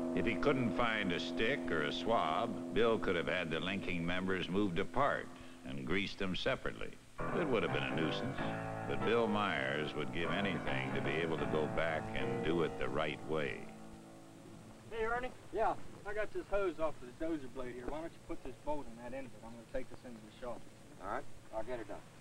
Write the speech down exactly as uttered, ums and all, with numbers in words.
If he couldn't find a stick or a swab, Bill could have had the linking members moved apart and greased them separately. It would have been a nuisance, but Bill Myers would give anything to be able to go back and do it the right way. Hey, Ernie. Yeah. I got this hose off of the dozer blade here. Why don't you put this bolt in that end of it? I'm going to take this into the shop. All right. I'll get it done.